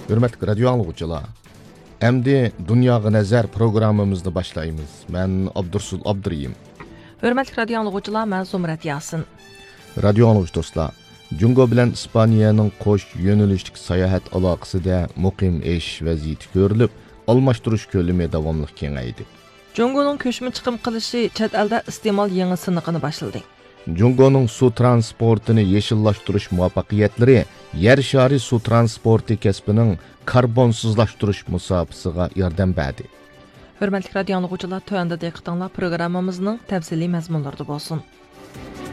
Hürmetli radyo anlıqçılar. Emdi Dunyaga Nazar programımızda başlayımız. Ben Abdursul Abduriyim. Hürmetli radyo anlıqçılar, ben Zumrat Yasin. Radyo anlıqçı dostlar. Jungo bilen İspaniyanın qoş yönülüşlük sayahat alaqısıda muqim eş vaziyeti görülüp, almashtırış kölümü davamlıq kengaydi. Jungo'nun köşmü çıkım qilishi chet elda iste'mol yangi siniqini boshladi. Jungo'nun su transportini yeşillashtirish muvaffaqiyatlari yer shari su transporti kasbining karbonsizlashtirish musofasiga yordam berdi. Hürmetli radyo anlıqçılar, tövəndə diqqətinizlər proqramımızın təfsili məzmunlarında bolsun.